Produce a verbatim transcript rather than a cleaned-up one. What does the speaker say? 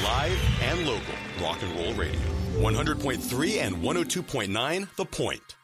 Live and local. Rock and Roll Radio. one hundred point three and one oh two point nine The Point.